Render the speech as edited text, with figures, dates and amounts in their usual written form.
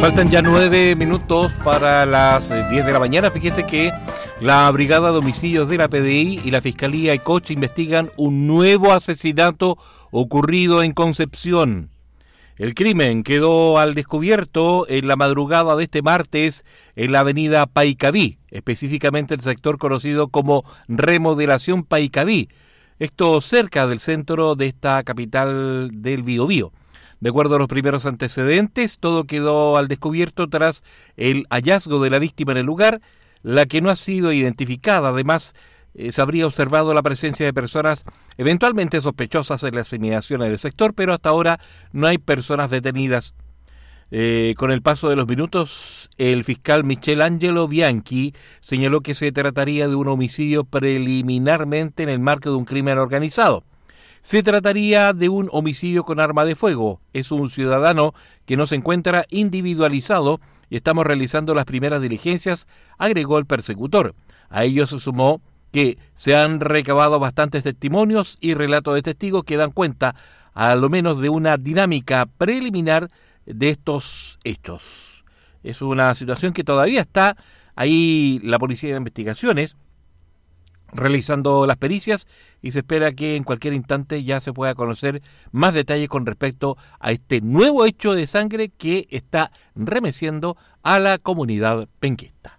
Faltan ya 9 minutos para las 10 de la mañana. Fíjese que la Brigada de Homicidios de la PDI y la Fiscalía y Coche investigan un nuevo asesinato ocurrido en Concepción. El crimen quedó al descubierto en la madrugada de este martes en la avenida Paicaví, específicamente el sector conocido como Remodelación Paicaví, esto cerca del centro de esta capital del Biobío. De acuerdo a los primeros antecedentes, todo quedó al descubierto tras el hallazgo de la víctima en el lugar, la que no ha sido identificada. Además, se habría observado la presencia de personas eventualmente sospechosas en las inmediaciones del sector, pero hasta ahora no hay personas detenidas. Con el paso de los minutos, el fiscal Michelangelo Bianchi señaló que se trataría de un homicidio preliminarmente en el marco de un crimen organizado. Se trataría de un homicidio con arma de fuego. Es un ciudadano que no se encuentra individualizado y estamos realizando las primeras diligencias, agregó el persecutor. A ello se sumó que se han recabado bastantes testimonios y relatos de testigos que dan cuenta, a lo menos, de una dinámica preliminar de estos hechos. Es una situación que todavía está ahí la Policía de Investigaciones realizando las pericias y se espera que en cualquier instante ya se pueda conocer más detalles con respecto a este nuevo hecho de sangre que está remeciendo a la comunidad penquista.